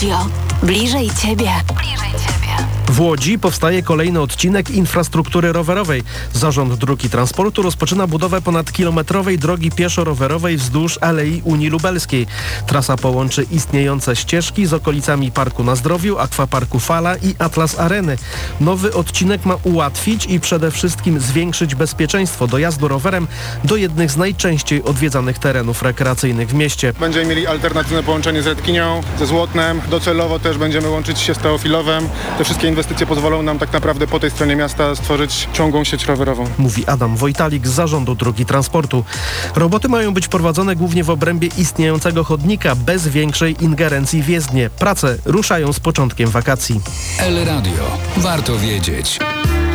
Radio. Bliżej Ciebie. W Łodzi powstaje kolejny odcinek infrastruktury rowerowej. Zarząd Dróg i Transportu rozpoczyna budowę ponadkilometrowej drogi pieszo-rowerowej wzdłuż Alei Unii Lubelskiej. Trasa połączy istniejące ścieżki z okolicami Parku na Zdrowiu, Akwaparku Fala i Atlas Areny. Nowy odcinek ma ułatwić i przede wszystkim zwiększyć bezpieczeństwo dojazdu rowerem do jednych z najczęściej odwiedzanych terenów rekreacyjnych w mieście. Będziemy mieli alternatywne połączenie z Redkinią, ze Złotnem. Docelowo też będziemy łączyć się z Teofilowem. Te wszystkie inwestycje pozwolą nam tak naprawdę po tej stronie miasta stworzyć ciągłą sieć rowerową. Mówi Adam Wojtalik z Zarządu Dróg i Transportu. Roboty mają być prowadzone głównie w obrębie istniejącego chodnika, bez większej ingerencji w jezdnię. Prace ruszają z początkiem wakacji. El Radio. Warto wiedzieć.